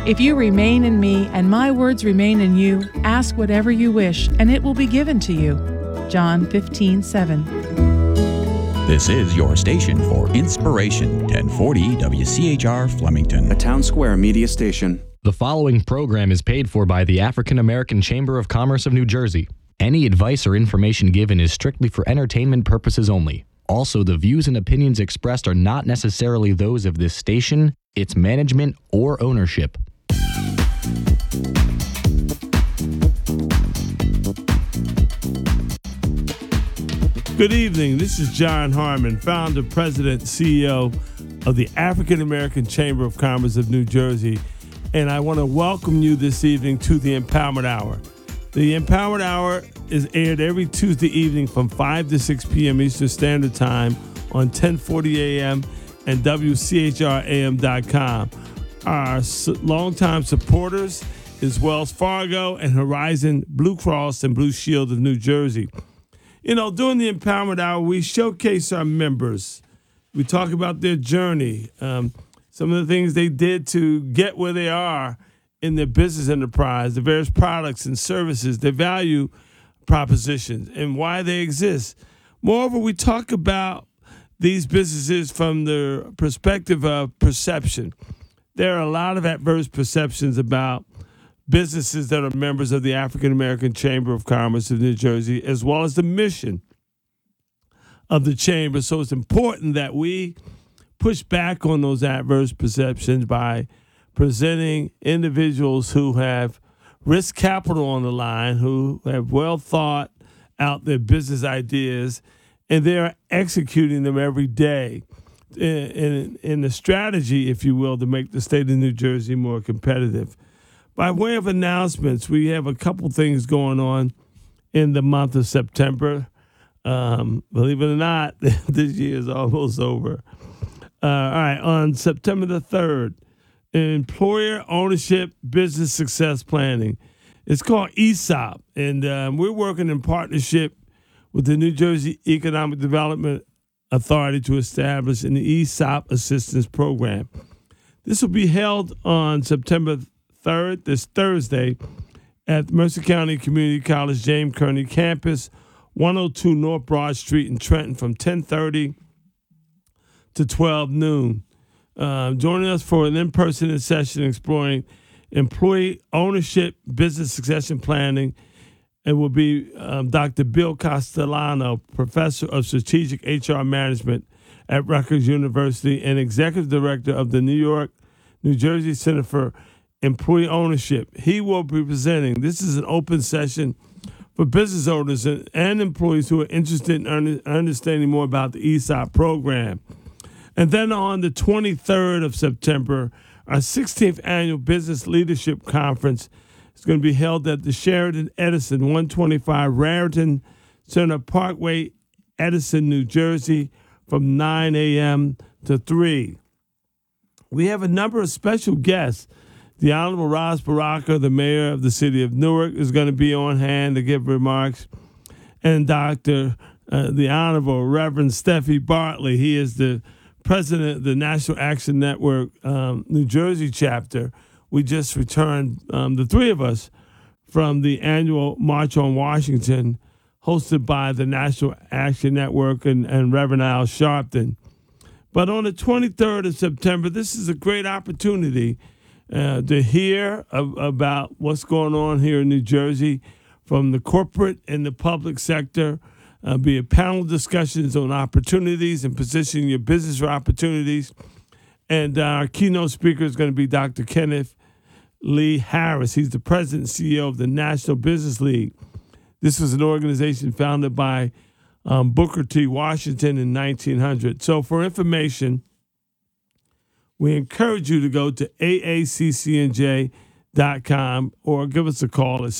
If you remain in me and my words remain in you, ask whatever you wish, and it will be given to you. John 15:7. This is your station for inspiration, 1040 WCHR Flemington, a Town Square media station. The following program is paid for by the African American Chamber of Commerce of New Jersey. Any advice or information given is strictly for entertainment purposes only. Also, the views and opinions expressed are not necessarily those of this station, its management, or ownership. Good evening. This is John Harmon, founder, president, CEO of the African American Chamber of Commerce of New Jersey, and I want to welcome you this evening to the Empowerment Hour. The Empowerment Hour is aired every Tuesday evening from 5 to 6 p.m. Eastern Standard Time on 1040 a.m. and WCHRAM.com. Our longtime supporters is Wells Fargo and Horizon Blue Cross and Blue Shield of New Jersey. You know, during the Empowerment Hour, we showcase our members. We talk about their journey, some of the things they did to get where they are in their business enterprise, the various products and services, their value propositions, and why they exist. Moreover, we talk about these businesses from the perspective of perception. There are a lot of adverse perceptions about businesses that are members of the African American Chamber of Commerce of New Jersey, as well as the mission of the chamber. So it's important that we push back on those adverse perceptions by presenting individuals who have risk capital on the line, who have well thought out their business ideas, and they're executing them every day in the strategy, if you will, to make the state of New Jersey more competitive. By way of announcements, we have a couple things going on in the month of September. Believe it or not, this year is almost over. All right, on September the 3rd, Employer Ownership Business Success Planning. It's called ESOP, and we're working in partnership with the New Jersey Economic Development Authority to establish an ESOP assistance program. This will be held on September 3rd, this Thursday, at Mercer County Community College James Kearney campus, 102 North Broad Street in Trenton, from 10:30 to 12 noon. Joining us for an in-person session exploring employee ownership, business succession planning, it will be Dr. Bill Castellano, professor of strategic HR management at Rutgers University and executive director of the New Jersey Center for Employee Ownership. He will be presenting. This is an open session for business owners and employees who are interested in understanding more about the ESOP program. And then on the 23rd of September, our 16th annual Business Leadership Conference is going to be held at the Sheraton Edison, 125 Raritan Center Parkway, Edison, New Jersey, from 9 a.m. to 3. We have a number of special guests. The Honorable Ras Baraka, the mayor of the city of Newark, is going to be on hand to give remarks. And the Honorable Reverend Steffi Bartley, he is the president of the National Action Network New Jersey chapter. We just returned, the three of us, from the annual March on Washington, hosted by the National Action Network and Reverend Al Sharpton. But on the 23rd of September, this is a great opportunity to hear about what's going on here in New Jersey from the corporate and the public sector. Be a panel discussions on opportunities and positioning your business for opportunities. And our keynote speaker is going to be Dr. Kenneth Lee Harris. He's the president and CEO of the National Business League. This was an organization founded by Booker T. Washington in 1900. So for information, we encourage you to go to aaccnj.com or give us a call at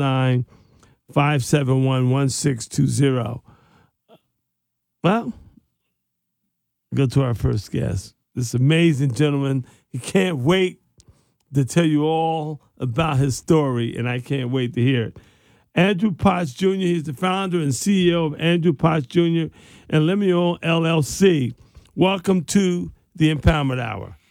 609-571-1620. Well, go to our first guest. This amazing gentleman. He can't wait to tell you all about his story, and I can't wait to hear it. Andrew Potts Jr., he's the founder and CEO of Andrew Potts Jr. and Lemuel LLC. Welcome to the Empowerment Hour.